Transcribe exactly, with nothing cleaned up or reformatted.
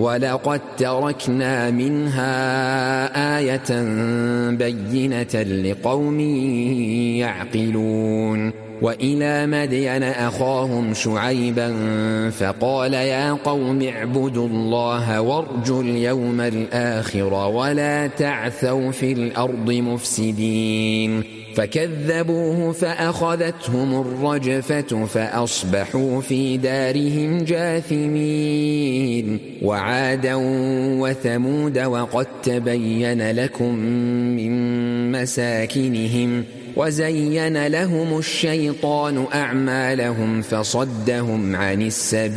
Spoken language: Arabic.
ولقد تركنا منها آية بينة لقوم يعقلون وإلى مدين أخاهم شعيبا فقال يا قوم اعبدوا الله وارجوا اليوم الآخر ولا تعثوا في الأرض مفسدين فكذبوه فأخذتهم الرجفة فأصبحوا في دارهم جاثمين وعادا وثمود وقد تبين لكم من مساكنهم وزين لهم الشيطان أعمالهم فصدهم عن السبيل